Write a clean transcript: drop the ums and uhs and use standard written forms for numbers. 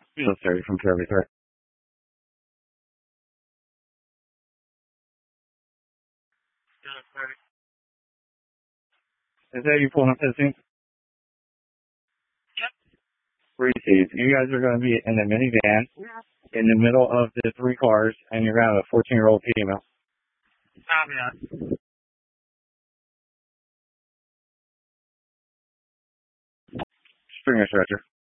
Military from Kirby, sir. Is that you pulling up the scene? Received. You guys are going to be in a minivan in the middle of the three cars, and you're going to have a 14-year-old female. Springer stretcher.